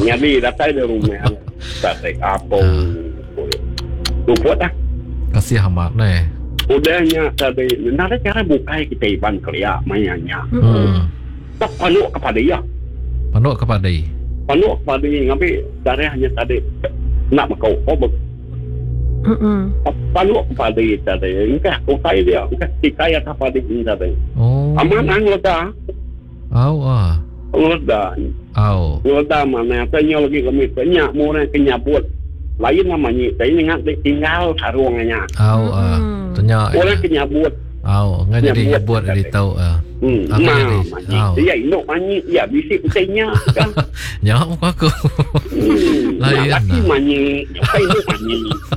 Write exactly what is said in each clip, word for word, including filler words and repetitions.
Jadi datang di rumah. Tak ada apa. Lupa dah. Kasih hamat ni. Udahnya tadi. Nada cara bukai kita iban kerja mainnya. Hmm. Tak panuk kepada dia. Panuk kepada dia. Panuk kepada dia. Ngapi dari hanya tadi. Nak makau kobek. Panuk kepada dia tadi. Engkau kau tahu dia. Engkau tikai atas pada dia tadi. Oh. Aman ang leda. Aw ah. Leda. Aw. Leda mana. Tanya lagi kami. Tanya mula kenyabut. Lain namanya. Saya ingat dia tinggal sarungnya. Aw ah. Tanya. Orang kenyabut. Aw. Nggak jadi nyabut dari tahu ah. Hmm. Nah, manyi. Dia induk manyi. Ya bisik usainya kan. Nyak muka aku. Lain lah. Laki manyi. Usai induk manyi.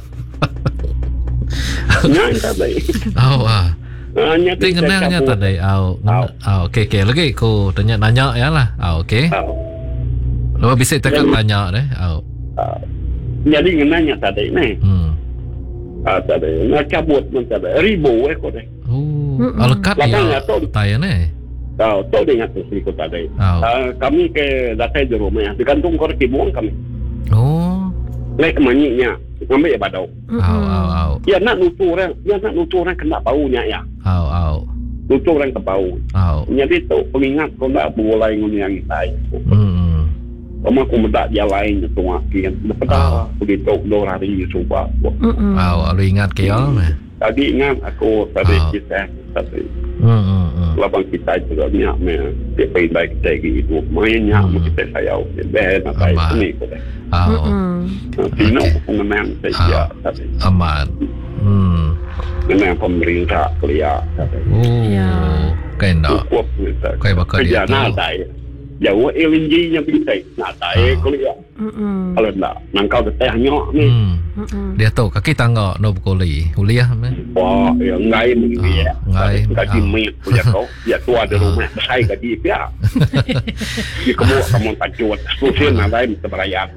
Nyak tadi. Aw ah. Ting kenangnya tadi. Aw. Aw. Okey okey. Lagi aku tanya nanya ya lah. Aw okey. Lepas bisik tekan tanya deh. Aw. Jadi kenanya tadi ni. Hmm. Ah tadi. Nak cabut pun tadi. Ribu eh kau deh. Oh. Alekat ya. Tanya ni. Tahu tahu dengan sisi kau tadi. Kami ke datang di rumah. Digantung korek buang kami. Oh. Lek manyinya. Ngambil ya badau. Aw aw aw. Ya nak nutur orang. Ya nak nutur orang kena baunya ya. Aw aw. Nutur orang ke bau. Aw. Jadi tu pengingat kau nak boleh ngunyang lain. Hmm. Kamu aku mendak dia lain tu ngakian. Lepas begitu dua hari cuba. Aw, lu ingat ke ya? Tadi ingat aku tadi kisah tadi. Hmm hmm. Labang kita juga nyak me. Dia pergi baik lagi itu. Mainnya kita sayau. Ben apa ini kau dah. Aw. Tino pengenang saya tadi. Aman. Hmm. Menang pemerintah kelia tadi. Oh. Kena. Kau bakal dia. Kerja nadai. Jauh L N G-nya bisa. Nadai kelia. Kalau tak, nangkau teteh nyok ni. Dia tahu kaki tangga no berkoli. Kuliah ni. Wah, ya ngai begini ya. Ngai. Gaji mil punya kau. Ya tua di rumah. Saya gaji dia. Dia kamu kamu tajud. Susah nadai mesti berayar.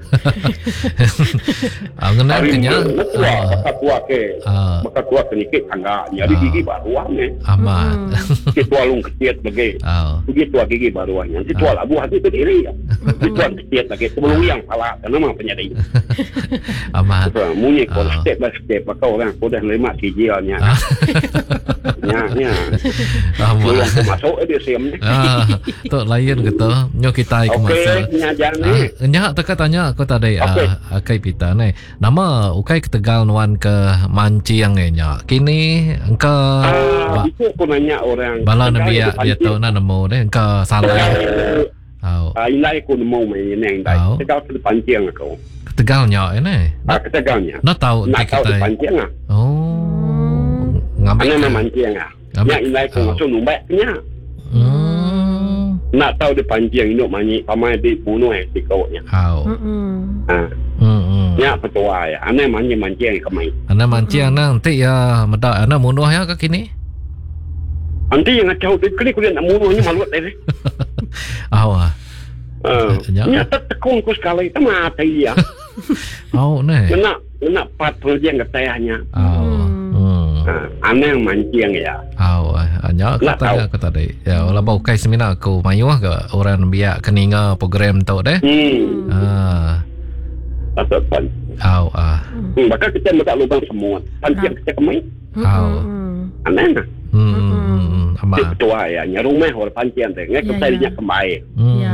Ah, kena kenya. Tua, maka tua ke. Maka tua sedikit tangga. Jadi gigi baruan ni. Aman. Kita lung kecil lagi. Begitu gigi baruannya. Si tua labu hati sendiri. Si tua kecil lagi. Sebelum yang salah. Kenapa penyadari? Aman. Munyi kau step by step. Maka orang kau dah lemak kijilnya. Ya, ya. Belum aku masuk dia siam ni. Tu lain kata. Nyo kita ikut masa. Okey, nyajar ni. Nyak teka tanya aku tadi. Akai pita ni. Nama ukai ke Tegal nuan ke Manciang ni nyak. Kini engkau. Itu aku nanya orang. Bala nabi ya dia tahu na nemu ni. Engkau salah. Oh. Ah, ilai aku nemu main yang dai. Tegal ke Panciang aku. Tegal nyak ini. Ah, ke Tegalnya. Nak tahu nak tahu Panciang ah. Oh. Ngambil. Ana Panciang ah. Nya ilai aku masuk numbak nya. Hmm. Nak tahu di Panciang induk manyi pamai di bunuh eh di kau nya. Hau. Ah. Hmm. Nya petua ya. Ana manyi Panciang ke mai. Ana Panciang nang nanti ya medak ana munuh ya ke kini. Nanti yang ngacau tu kali kuliah nak munuhnya maluat tadi. Awak. Uh, nyata tekung ku sekali itu mati ya. Oh, ne. Nak nak pat projek ketayahnya. Oh. Hmm. Uh, aneh yang mancing ya. Oh, hanya kata aku tadi. Ya, wala bau kai semina aku mayu ke orang biak keninga program tu deh. Hmm. Ah. Atau pan. Oh, ah. Hmm, maka kita minta lubang semua. Pancing kita kemai. Oh. Aneh nah. Hmm. Ama. Ketua ya, nya rumah orang pancing teh. Ngai ketayahnya kemai. Ya.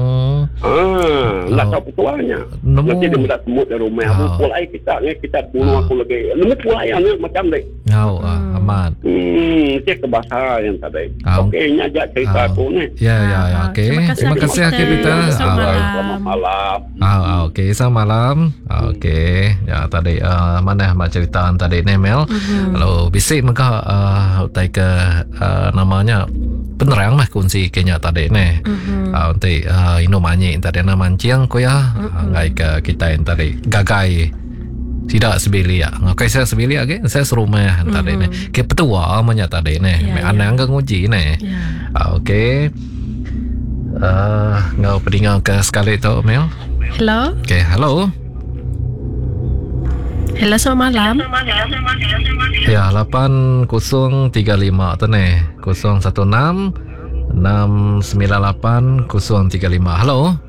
Ah, nak tahu petuanya. Nanti dia minta semut dari rumah. Aku pulai kita, kita bunuh aku lagi. Lemut pulai yang macam ni. Oh, aman. Hmm, cek ke bahasa yang tadi. Okey, nyajak cerita aku ni. Ya, ya, ya. Okey. Terima kasih Akhi Pita. Selamat malam. Ah, okey. Selamat malam. Okey. Ya, tadi uh, mana mak cerita tadi ni Mel. Kalau bisik maka uh, utai ke uh, namanya penerang lah kunci kenya tadi ni. Ah, nanti uh, ino manyi tadi nama mancing ko ya. Ngai ke kita yang tadi gagai. Tidak sebili ya. Ngakai saya sebili lagi. Saya serumah tadi ni. Ke petua amanya tadi ni. Me anang ke nguji ni. Ah, okey. Uh, ngau pedinga ke sekali tu Mel. Hello. Okey, hello. Hello, selamat malam. Ya, lapan kosong tiga lima tu ni. kosong satu enam enam sembilan lapan kosong tiga lima. Hello.